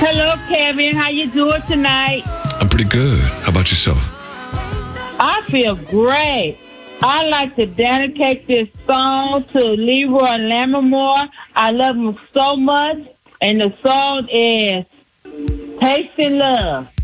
Hello, Kevin. How you doing tonight? I'm pretty good. How about yourself? I feel great. I like to dedicate this song to Leroy Lammermore. I love him so much, and the song is "Tasting Love."